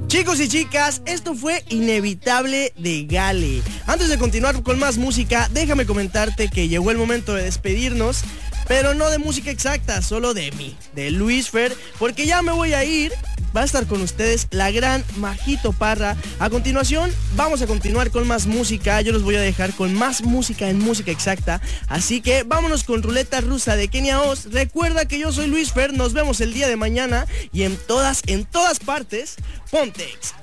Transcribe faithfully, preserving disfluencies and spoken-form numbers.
Chicos y chicas, esto fue Inevitable de Gale. Antes de continuar con más música, déjame comentarte que llegó el momento de despedirnos, pero no de música exacta, solo de mí, de Luis Fer, porque ya me voy a ir. Va a estar con ustedes la gran Majito Parra. A continuación, vamos a continuar con más música. Yo los voy a dejar con más música en música exacta. Así que vámonos con Ruleta Rusa de Kenia Oz. Recuerda que yo soy Luis Fer. Nos vemos el día de mañana. Y en todas, en todas partes, Pontex.